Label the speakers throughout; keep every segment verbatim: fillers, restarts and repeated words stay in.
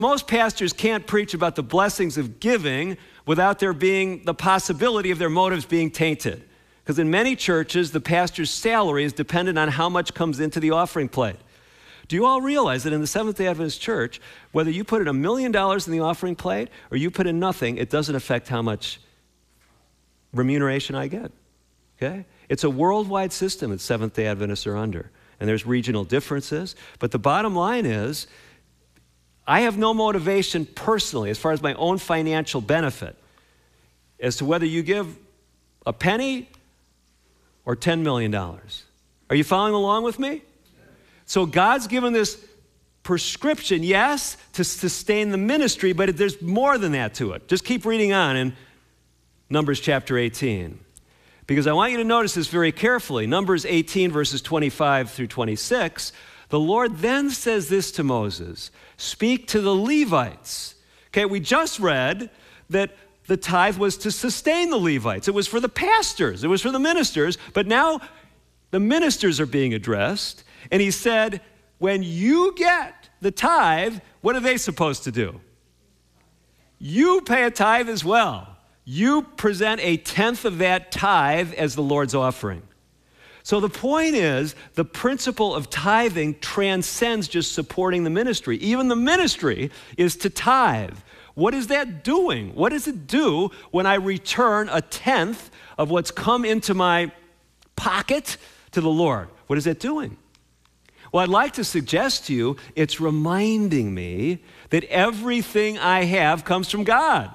Speaker 1: Most pastors can't preach about the blessings of giving without there being the possibility of their motives being tainted. Because in many churches, the pastor's salary is dependent on how much comes into the offering plate. Do you all realize that in the Seventh-day Adventist Church, whether you put in a million dollars in the offering plate or you put in nothing, it doesn't affect how much remuneration I get, okay? It's a worldwide system that Seventh-day Adventists are under, and there's regional differences, but the bottom line is, I have no motivation personally, as far as my own financial benefit, as to whether you give a penny or ten million dollars. Are you following along with me? So God's given this prescription, yes, to sustain the ministry, but there's more than that to it. Just keep reading on in Numbers chapter eighteen. Because I want you to notice this very carefully. Numbers eighteen, verses twenty-five through twenty-six, the Lord then says this to Moses, speak to the Levites. Okay, we just read that the tithe was to sustain the Levites. It was for the pastors. It was for the ministers. But now the ministers are being addressed. And he said, when you get the tithe, what are they supposed to do? You pay a tithe as well. You present a tenth of that tithe as the Lord's offering. So the point is, the principle of tithing transcends just supporting the ministry. Even the ministry is to tithe. What is that doing? What does it do when I return a tenth of what's come into my pocket to the Lord? What is that doing? Well, I'd like to suggest to you, it's reminding me that everything I have comes from God.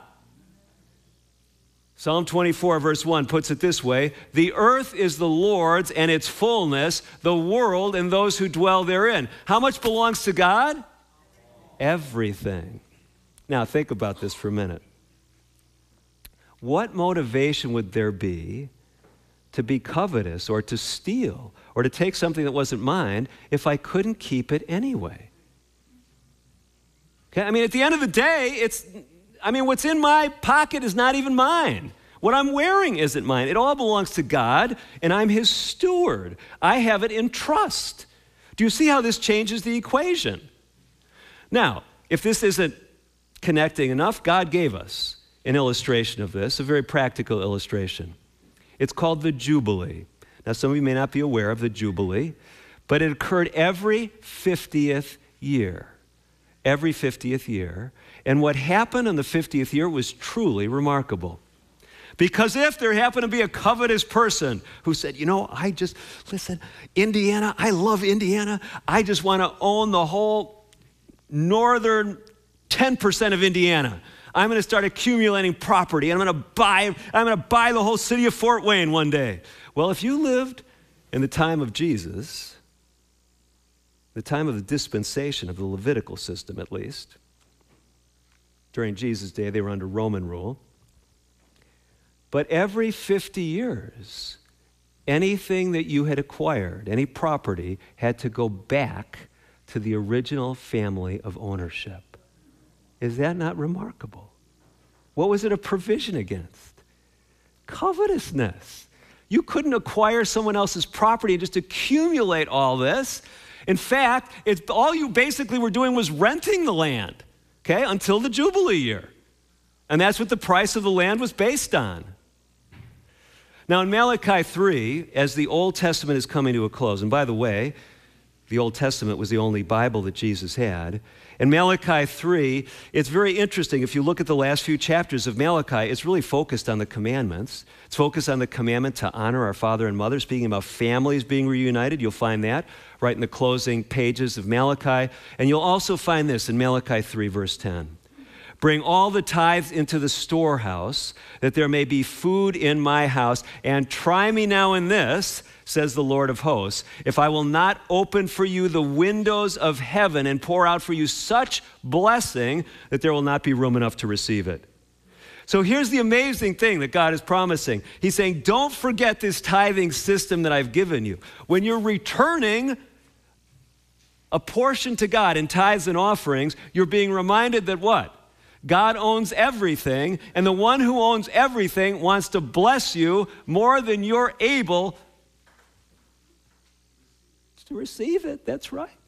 Speaker 1: Psalm twenty-four, verse one puts it this way, the earth is the Lord's and its fullness, the world and those who dwell therein. How much belongs to God? Everything. Now, think about this for a minute. What motivation would there be to be covetous or to steal or to take something that wasn't mine if I couldn't keep it anyway? Okay, I mean, at the end of the day, it's, I mean, what's in my pocket is not even mine. What I'm wearing isn't mine. It all belongs to God, and I'm his steward. I have it in trust. Do you see how this changes the equation? Now, if this isn't connecting enough, God gave us an illustration of this, a very practical illustration. It's called the Jubilee. Now, some of you may not be aware of the Jubilee, but it occurred every fiftieth year. Every fiftieth year. And what happened on the fiftieth year was truly remarkable. Because if there happened to be a covetous person who said, you know, I just, listen, Indiana, I love Indiana. I just want to own the whole northern ten percent of Indiana. I'm going to start accumulating property. I'm going to buy, I'm going to buy the whole city of Fort Wayne one day. Well, if you lived in the time of Jesus, the time of the dispensation of the Levitical system at least, during Jesus' day they were under Roman rule, but every fifty years, anything that you had acquired, any property, had to go back to the original family of ownership. Is that not remarkable? What was it a provision against? Covetousness. You couldn't acquire someone else's property and just accumulate all this. In fact, it's, all you basically were doing was renting the land, okay, until the Jubilee year. And that's what the price of the land was based on. Now in Malachi three, as the Old Testament is coming to a close, and by the way, the Old Testament was the only Bible that Jesus had. In Malachi three, it's very interesting. If you look at the last few chapters of Malachi, it's really focused on the commandments. It's focused on the commandment to honor our father and mother, speaking about families being reunited. You'll find that right in the closing pages of Malachi. And you'll also find this in Malachi three, verse ten. Bring all the tithes into the storehouse, that there may be food in my house, and try me now in this, says the Lord of hosts, if I will not open for you the windows of heaven and pour out for you such blessing that there will not be room enough to receive it. So here's the amazing thing that God is promising. He's saying, don't forget this tithing system that I've given you. When you're returning a portion to God in tithes and offerings, you're being reminded that what? God owns everything, and the one who owns everything wants to bless you more than you're able to receive it. That's right.